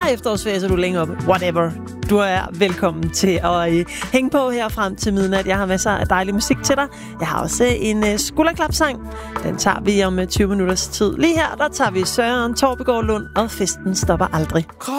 efterårsferie, så du er længe oppe. Whatever. Du er velkommen til at hænge på her frem til midnat. Jeg har masser af dejlig musik til dig. Jeg har også en skulderklapsang. Den tager vi om 20 minutters tid. Lige her, der tager vi Søren Torbegaard Lund, og festen stopper aldrig.